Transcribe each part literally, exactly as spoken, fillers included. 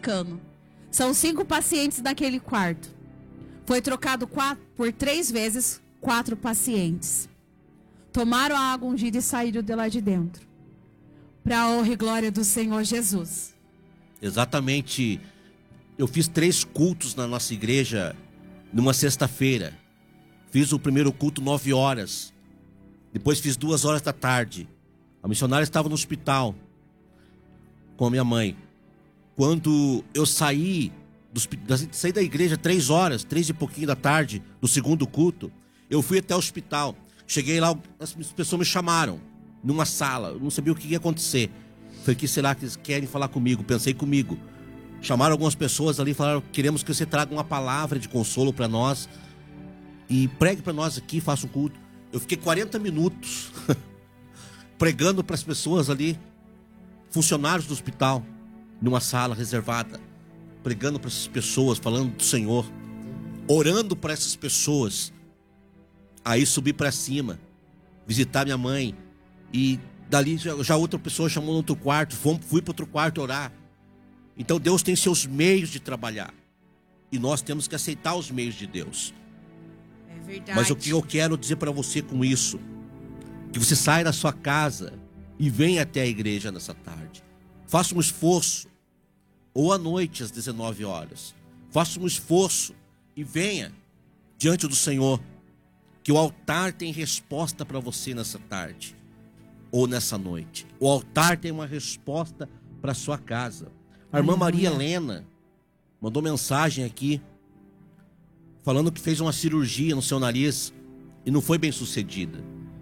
explicando. São cinco pacientes naquele quarto. Foi trocado quatro, por três vezes quatro pacientes. Tomaram a água ungida e saíram de lá de dentro. Para a honra e glória do Senhor Jesus. Exatamente. Eu fiz três cultos na nossa igreja numa sexta-feira. Fiz o primeiro culto nove horas. Depois fiz duas horas da tarde. A missionária estava no hospital com a minha mãe. Quando eu saí, dos, saí da igreja três horas, três e pouquinho da tarde, do segundo culto, eu fui até o hospital. Cheguei lá, as pessoas me chamaram numa sala. Eu não sabia o que ia acontecer. Falei, que será que eles querem falar comigo? Pensei comigo. Chamaram algumas pessoas ali e falaram, queremos que você traga uma palavra de consolo para nós e pregue para nós aqui, faça um culto. Eu fiquei quarenta minutos pregando para as pessoas ali, funcionários do hospital, numa sala reservada, pregando para essas pessoas, falando do Senhor, orando para essas pessoas. Aí subi para cima, visitar minha mãe, e dali já, já outra pessoa chamou no outro quarto, fui para outro quarto orar. Então Deus tem seus meios de trabalhar, e nós temos que aceitar os meios de Deus. É verdade. Mas o que eu quero dizer para você com isso, que você saia da sua casa e venha até a igreja nessa tarde. Faça um esforço, ou à noite às dezenove horas. Faça um esforço e venha diante do Senhor, que o altar tem resposta para você nessa tarde ou nessa noite. O altar tem uma resposta para sua casa. A irmã Maria Helena mandou mensagem aqui falando que fez uma cirurgia no seu nariz e não foi bem sucedida.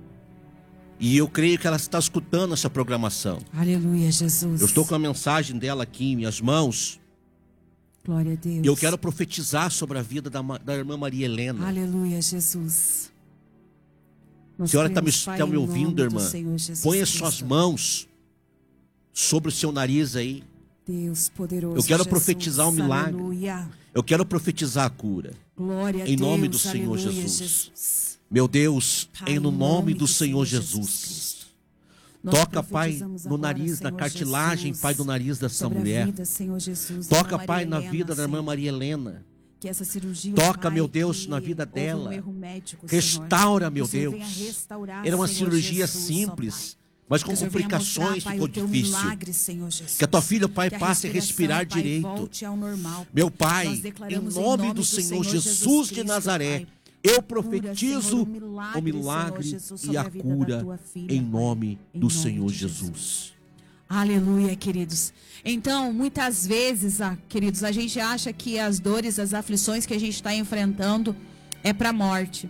E eu creio que ela está escutando essa programação. Aleluia, Jesus. Eu estou com a mensagem dela aqui em minhas mãos. Glória a Deus. E eu quero profetizar sobre a vida da, da irmã Maria Helena. Aleluia, Jesus. A senhora está me, tá me ouvindo, irmã? Põe as suas mãos sobre o seu nariz aí. Deus poderoso. Eu quero Jesus, profetizar um milagre. Aleluia. Eu quero profetizar a cura. Glória a em nome Deus, do Senhor aleluia, Jesus. Jesus. Meu Deus, Pai, em no em nome nome do do Senhor Senhor Jesus, Jesus. Cristo. Nós Toca, Pai, profetizamos no agora, nariz, na Senhor cartilagem, Jesus, Pai, do nariz dessa sobre a mulher. vida, Senhor Jesus, Toca, da Maria Pai, na Helena, vida da irmã Senhor. Maria Helena. Que essa cirurgia, Toca, Pai, meu Deus, que na vida houve um dela. erro médico, Restaura, Senhor. meu Que o Senhor Deus. venha restaurar, Era uma Senhor cirurgia Jesus, ó simples, Pai. mas com Que o Senhor venha complicações mostrar, Pai, ficou o teu difícil. milagre, Senhor Jesus. Que a tua filha, Pai, Que a passe a respirar respiração, Pai, direito. volte ao normal. Meu Nós Pai, em declaramos nome do Senhor Jesus de Cristo, Nazaré, Pai, eu cura, profetizo Senhor, o milagre, milagre Senhor Jesus, e sobre a a vida da cura tua filha, em Pai, nome em do nome Senhor de Jesus. Aleluia, queridos. Então, muitas vezes, ah, queridos, a gente acha que as dores, as aflições que a gente está enfrentando é para a morte.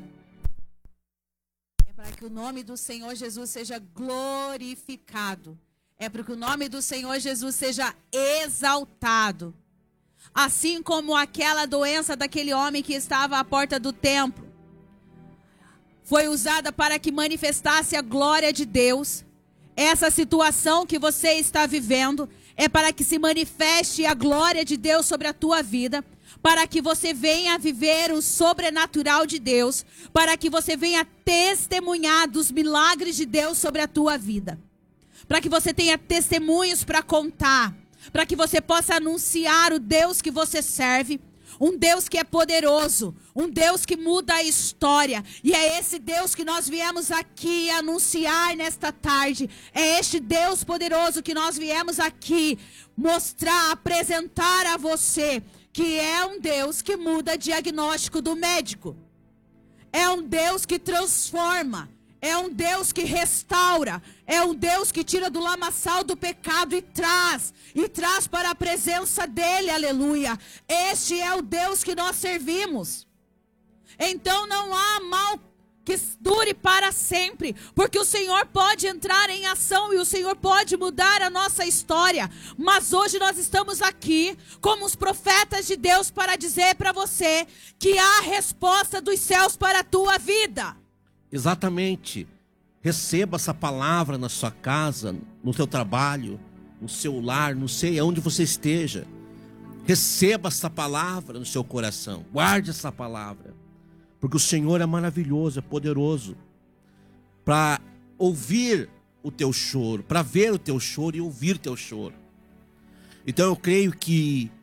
É para que o nome do Senhor Jesus seja glorificado. É para que o nome do Senhor Jesus seja exaltado. Assim como aquela doença daquele homem que estava à porta do templo foi usada para que manifestasse a glória de Deus. Essa situação que você está vivendo é para que se manifeste a glória de Deus sobre a tua vida, para que você venha viver o sobrenatural de Deus, para que você venha testemunhar dos milagres de Deus sobre a tua vida, para que você tenha testemunhos para contar, para que você possa anunciar o Deus que você serve, um Deus que é poderoso, um Deus que muda a história. E é esse Deus que nós viemos aqui anunciar nesta tarde. É este Deus poderoso que nós viemos aqui mostrar, apresentar a você, que é um Deus que muda diagnóstico do médico. É um Deus que transforma. É um Deus que restaura. É um Deus que tira do lamaçal do pecado e traz. E traz para a presença dele, aleluia. Este é o Deus que nós servimos. Então não há mal que dure para sempre. Porque o Senhor pode entrar em ação e o Senhor pode mudar a nossa história. Mas hoje nós estamos aqui como os profetas de Deus para dizer para você que há resposta dos céus para a tua vida. Exatamente. Receba essa palavra na sua casa, no seu trabalho, no seu lar, não sei aonde você esteja. Receba essa palavra no seu coração. Guarde essa palavra. Porque o Senhor é maravilhoso, é poderoso para ouvir o teu choro, para ver o teu choro e ouvir o teu choro. Então eu creio que